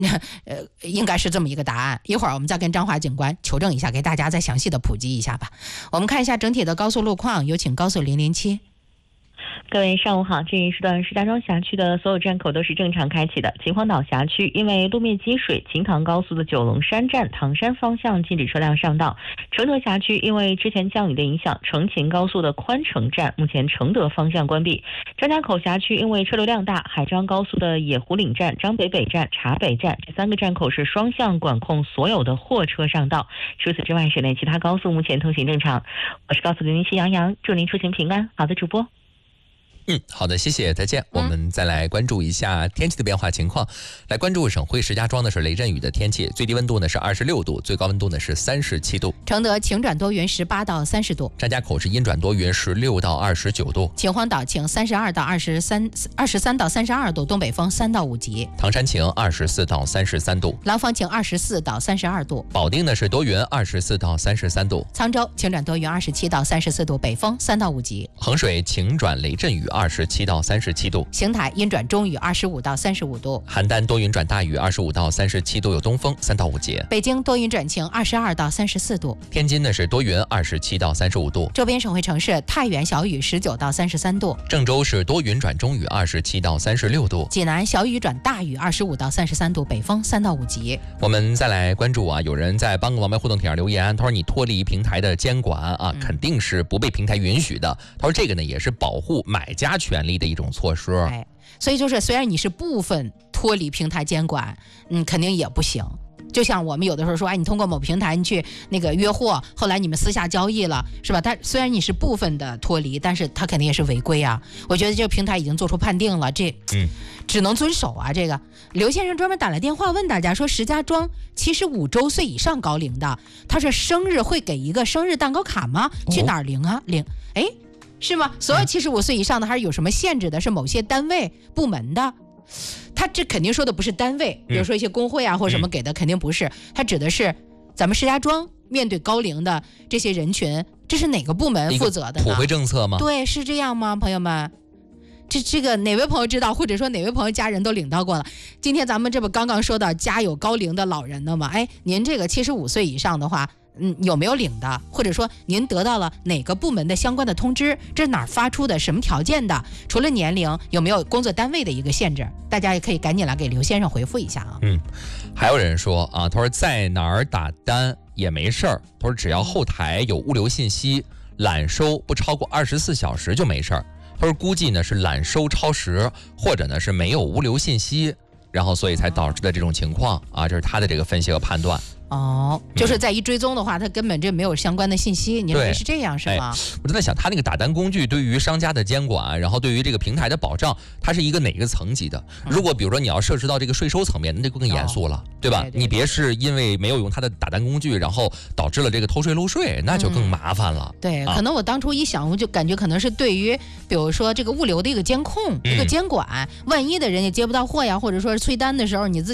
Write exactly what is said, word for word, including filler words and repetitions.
呃，应该是这么一个答案。一会儿我们再跟张华警官求证一下，给大家再详细的普及一下吧。我们看一下整体的高速路况，有请高速零零七。 各位上午好，这一时段石家庄辖区的所有站口都是正常开启的。秦皇岛辖区因为路面积水，秦唐高速的九龙山站唐山方向禁止车辆上道。承德辖区因为之前降雨的影响，承秦高速的宽城站目前承德方向关闭。张家口辖区因为车流量大，海张高速的野湖岭站、张北北站、茶北站这三个站口是双向管控所有的货车上道。除此之外，省内其他高速目前通行正常。我是高速零零七杨洋，祝您出行平安。好的，主播。 嗯，好的，谢谢，再见。我们再来关注一下天气的变化情况。来关注省会石家庄的是雷阵雨的天气，最低温度呢是二十六度，最高温度呢是三十七度。 承德晴转多云，十八到三十度。 张家口是阴转多云，十六到二十九度。 秦皇岛晴，三十二到二十三，二十三到三十二度，东北风三到五级。 唐山晴，二十四到三十三度。 廊坊晴，二十四到三十二度。 保定呢是多云，二十四到三十三度。 沧州晴转多云，二十七到三十四度，北风三到五级。 衡水晴转雷阵雨，二十七到三十七度。 邢台阴转中雨，二十五到三十五度。 邯郸多云转大雨，二十五到三十七度，有东风，三到五级。 北京多云转晴，二十二到三十四度。 天津呢是多云，二十七到三十五度。 周边省会城市太原小雨，十九到三十三度。 郑州是多云转中雨，二十七到三十六度。 济南小雨转大雨，二十五到三十三度，北风三到五级。 我们再来关注啊，有人在帮个王牌互动帖上留言，他说你脱离平台的监管啊，肯定是不被平台允许的。他说这个呢也是保护买家权利的一种措施。 哎，所以就是虽然你是部分脱离平台监管，嗯，肯定也不行。就像我们有的时候说，哎，你通过某平台你去那个约货，后来你们私下交易了，是吧？但虽然你是部分的脱离，但是它肯定也是违规啊。我觉得这个平台已经做出判定了，这嗯，只能遵守啊。这个刘先生专门打来电话问大家说，石家庄七十五周岁以上高龄的，他说生日会给一个生日蛋糕卡吗？去哪儿领啊？领？哎，是吗？所有七十五岁以上的还是有什么限制的？是某些单位部门的？他这肯定说的不是单位，比如说一些工会啊或者什么给的，肯定不是。他指的是咱们石家庄面对高龄的这些人群，这是哪个部门负责的呢？ 普惠政策吗？ 对，是这样吗，朋友们？这这个哪位朋友知道，或者说哪位朋友家人都领到过了？今天咱们这不刚刚说到家有高龄的老人的吗？哎，您这个七十五岁以上的话，嗯，有没有领的？或者说您得到了哪个部门的相关的通知？这是哪儿发出的？什么条件的？除了年龄，有没有工作单位的一个限制？大家也可以赶紧来给刘先生回复一下啊。 嗯，还有人说啊，他说在哪儿打单也没事儿，他说只要后台有物流信息，揽收不超过二十四小时就没事儿。他说估计呢是揽收超时，或者呢是没有物流信息，然后所以才导致的这种情况啊，这是他的这个分析和判断。 哦，就是再一追踪的话，他根本这没有相关的信息，你认为是这样是吗？ 哎，我就在想，他那个打单工具对于商家的监管，然后对于这个平台的保障，它是一个哪个层级的？如果比如说你要涉及到这个税收层面，那就更严肃了，哦、对吧？对对对，你别是因为没有用他的打单工具，然后导致了这个偷税漏税，那就更麻烦了。 嗯、对、 啊， 可能我当初一想，我就感觉可能是对于比如说这个物流的一个监控、嗯、一个监管，万一的人也接不到货呀，或者说是催单的时候你自己